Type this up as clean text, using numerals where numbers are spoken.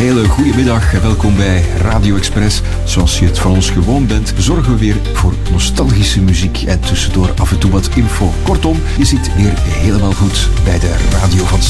hele goede middag en welkom bij Radio Express. Zoals je het van ons gewoon bent, zorgen we weer voor nostalgische muziek en tussendoor af en toe wat info. Kortom, je zit weer helemaal goed bij de radio van